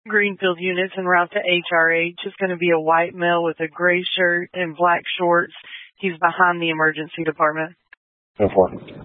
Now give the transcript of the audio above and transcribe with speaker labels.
Speaker 1: Greenfield units en route to HRH. It's going to be a white male with a gray shirt and black shorts. He's behind the emergency department.
Speaker 2: Go for it.